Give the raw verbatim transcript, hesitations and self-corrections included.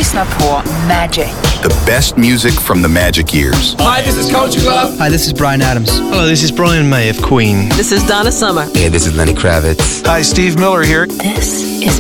lyssnar på Magic. The best music from the Magic years. Hi, this is Culture Club. Hi, this is Bryan Adams. Hello, this is Brian May of Queen. This is Donna Summer. Hey, this is Lenny Kravitz. Hi, Steve Miller here. This is